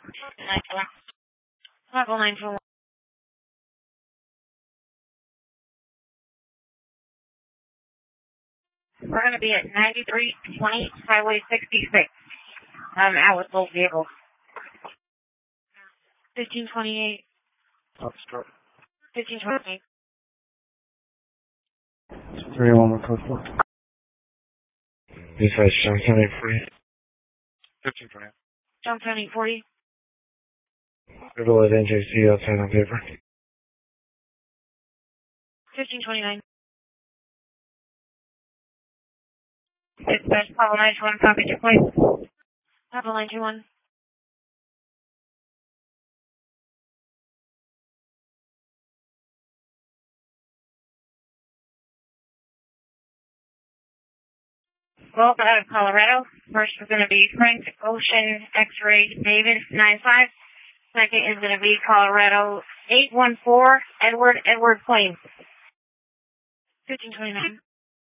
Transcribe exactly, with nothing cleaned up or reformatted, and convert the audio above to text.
nine four. Level nine four. We're going to be at ninety-three twenty Highway sixty-six. I'm out with both vehicles. fifteen twenty-eight. Top start. fifteen twenty-eight. three one one code four. Dispatch, Johnson eight forty. fifteen twenty. Johnson eight forty. Chevrolet N J C outside on paper. fifteen twenty-nine. Dispatch, level nine two one, copy your place. Level nine two one. Well, out of Colorado. First is going to be Frank Ocean X-Ray David nine five. Second is going to be Colorado eight one four Edward Edward Plain. fifteen twenty-nine.